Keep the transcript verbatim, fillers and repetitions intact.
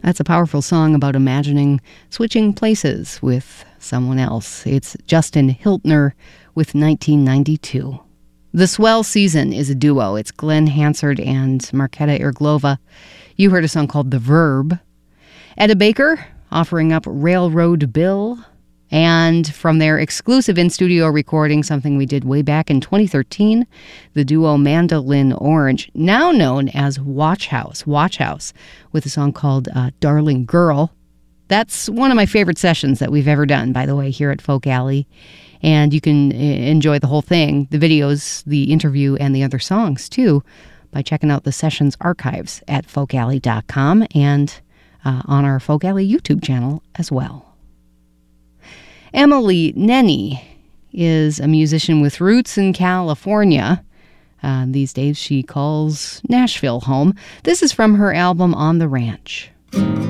That's a powerful song about imagining switching places with someone else. It's Justin Hiltner with nineteen ninety-two. The Swell Season is a duo. It's Glenn Hansard and Marketa Irglova. You heard a song called The Verb. Etta Baker offering up Railroad Bill. And from their exclusive in-studio recording, something we did way back in twenty thirteen, the duo Mandolin Orange, now known as Watch House, Watch House, with a song called uh, Darling Girl. That's one of my favorite sessions that we've ever done, by the way, here at Folk Alley. And you can enjoy the whole thing, the videos, the interview, and the other songs, too, by checking out the sessions archives at folk alley dot com and uh, on our Folk Alley YouTube channel as well. Emily Nenny is a musician with roots in California. Uh, these days she calls Nashville home. This is from her album On the Ranch.